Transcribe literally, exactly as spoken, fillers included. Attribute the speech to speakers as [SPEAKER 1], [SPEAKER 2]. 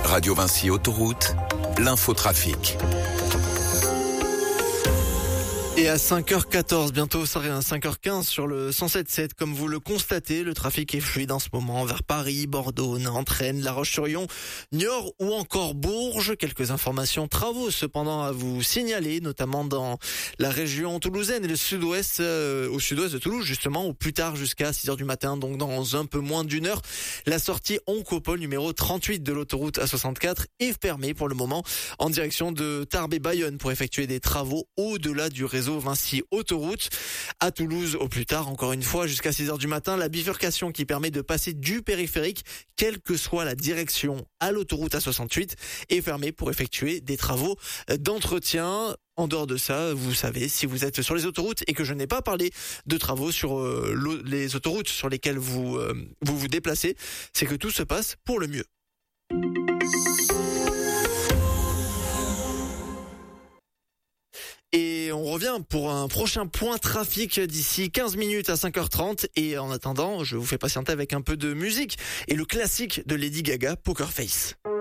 [SPEAKER 1] Radio Vinci Autoroute, l'infotrafic.
[SPEAKER 2] Et à cinq heures quatorze, bientôt ça à cinq heures quinze sur le cent sept sept, comme vous le constatez, le trafic est fluide en ce moment vers Paris, Bordeaux, Nantes, Rennes, La Roche-sur-Yon, Niort ou encore Bourges. Quelques informations travaux cependant à vous signaler, notamment dans la région toulousaine et le sud-ouest, euh, au sud-ouest de Toulouse justement, au plus tard jusqu'à six heures du matin, donc dans un peu moins d'une heure. La sortie Oncopole numéro trente-huit de l'autoroute A soixante-quatre est fermée pour le moment en direction de Tarbes et Bayonne pour effectuer des travaux au-delà du réseau Vinci Autoroute. À Toulouse, au plus tard, encore une fois, jusqu'à six heures du matin, la bifurcation qui permet de passer du périphérique, quelle que soit la direction, à l'autoroute A soixante-huit, est fermée pour effectuer des travaux d'entretien. En dehors de ça, vous savez, si vous êtes sur les autoroutes et que je n'ai pas parlé de travaux sur euh, les autoroutes sur lesquelles vous, euh, vous vous déplacez, c'est que tout se passe pour le mieux. Et on revient pour un prochain point trafic d'ici quinze minutes à cinq heures trente. Et en attendant, je vous fais patienter avec un peu de musique et le classique de Lady Gaga, Poker Face.